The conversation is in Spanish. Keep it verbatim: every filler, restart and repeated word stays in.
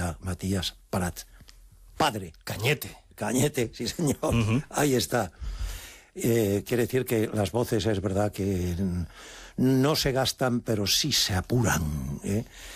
está Matías Prats. Padre. Cañete. Cañete, sí señor. Uh-huh. Ahí está. Eh, quiere decir que las voces es verdad que no se gastan, pero sí se apuran, ¿eh?